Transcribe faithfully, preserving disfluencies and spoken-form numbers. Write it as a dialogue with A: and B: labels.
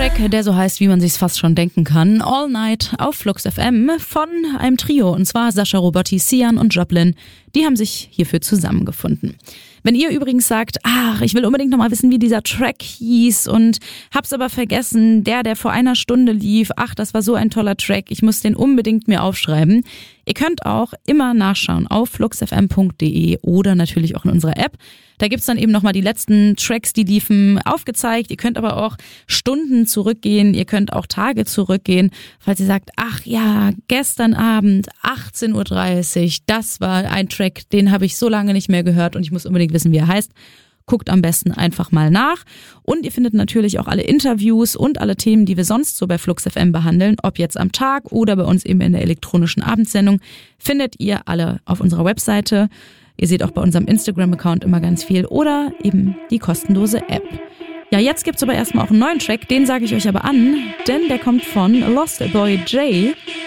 A: Track, der so heißt, wie man sich's fast schon denken kann, All Night auf Flux F M von einem Trio, und zwar Sascha Robotti, Sian und Joplin. Die haben sich hierfür zusammengefunden. Wenn ihr übrigens sagt, ach, ich will unbedingt nochmal wissen, wie dieser Track hieß und hab's aber vergessen, der, der vor einer Stunde lief, ach, das war so ein toller Track, ich muss den unbedingt mir aufschreiben. Ihr könnt auch immer nachschauen auf flux f m punkt d e oder natürlich auch in unserer App. Da gibt's dann eben nochmal die letzten Tracks, die liefen, aufgezeigt. Ihr könnt aber auch Stunden zurückgehen, ihr könnt auch Tage zurückgehen, falls ihr sagt, ach ja, gestern Abend achtzehn Uhr dreißig, das war ein Track, den habe ich so lange nicht mehr gehört und ich muss unbedingt wissen, wie er heißt. Guckt am besten einfach mal nach. Und ihr findet natürlich auch alle Interviews und alle Themen, die wir sonst so bei Flux F M behandeln, ob jetzt am Tag oder bei uns eben in der elektronischen Abendsendung, findet ihr alle auf unserer Webseite. Ihr seht auch bei unserem Instagram-Account immer ganz viel oder eben die kostenlose App. Ja, jetzt gibt's aber erstmal auch einen neuen Track, den sage ich euch aber an, denn der kommt von Lost Boy J